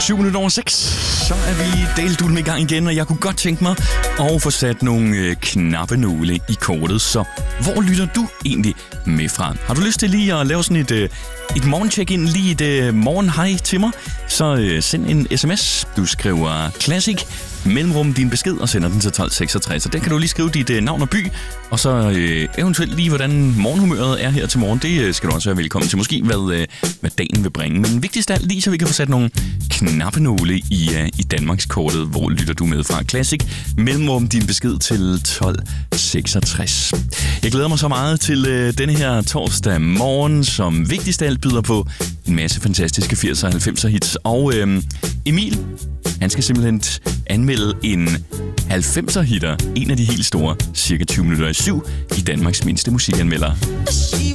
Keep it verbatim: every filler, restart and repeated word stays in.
syv minutter over seks. Så er vi delt i gang igen, og jeg kunne godt tænke mig at få sat nogle øh, knappenåle i kortet. Så hvor lytter du egentlig med fra? Har du lyst til lige at lave sådan et, øh, et morgencheck-in, lige et øh, morgen-hej til mig? Så øh, send en sms. Du skriver Classic, mellemrum din besked og sender den til tolv seksogtres. Så den kan du lige skrive dit øh, navn og by, og så øh, eventuelt lige, hvordan morgenhumøret er her til morgen. Det øh, skal du også være velkommen til. Måske hvad, øh, hvad dagen vil bringe. Men vigtigst af alt lige, så vi kan få sat nogle knappenåle i, øh, i Danmarkskortet. Hvor lytter du med fra? Classic, mellemrum din besked til tolv seksogtres. Jeg glæder mig så meget til øh, denne her torsdag morgen, som vigtigst af alt byder på en masse fantastiske firser og halvfemser hits. Og øh, Emil, han skal simpelthen anmelde en halvfemser hitter, en af de helt store, cirka tyve minutter i syv, i Danmarks mindste musikanmelder. She